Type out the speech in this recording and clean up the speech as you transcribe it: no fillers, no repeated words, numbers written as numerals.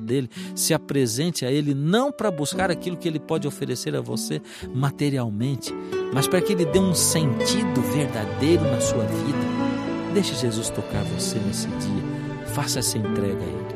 dele, se apresente a ele não para buscar aquilo que ele pode oferecer a você materialmente, mas para que ele dê um sentido verdadeiro na sua vida. Deixe Jesus tocar você nesse dia, faça essa entrega a ele.